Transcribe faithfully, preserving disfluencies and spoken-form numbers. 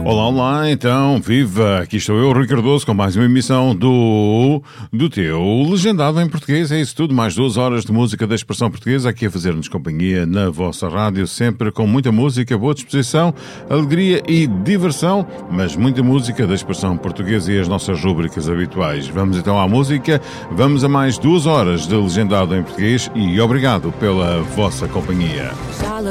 Olá, olá, então, viva! Aqui estou eu, Rui Cardoso, com mais uma emissão do, do teu Legendado em Português. É isso tudo, mais duas horas de música da expressão portuguesa, aqui a fazer-nos companhia na vossa rádio, sempre com muita música, boa disposição, alegria e diversão, mas muita música da expressão portuguesa e as nossas rúbricas habituais. Vamos então à música, vamos a mais duas horas de Legendado em Português e obrigado pela vossa companhia.